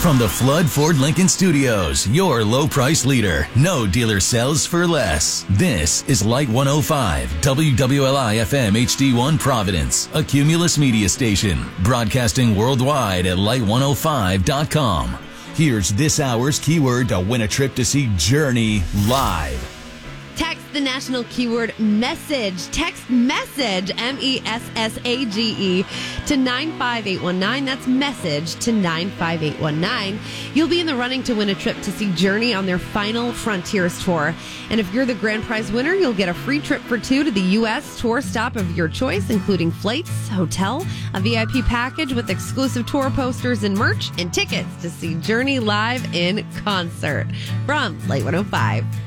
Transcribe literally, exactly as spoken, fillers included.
From the Flood Ford Lincoln Studios, your low price leader. No dealer sells for less. This is Light one oh five, W W L I F M H D one Providence, a Cumulus media station, broadcasting worldwide at light one oh five dot com. Here's this hour's keyword to win a trip to see Journey live. Text the national keyword message. Text message, M E S S A G E, to nine five eight one nine. That's message to nine five eight one nine. You'll be in the running to win a trip to see Journey on their final Frontiers tour. And if you're the grand prize winner, you'll get a free trip for two to the U S tour stop of your choice, including flights, hotel, a V I P package with exclusive tour posters and merch, and tickets to see Journey live in concert. From Light one oh five.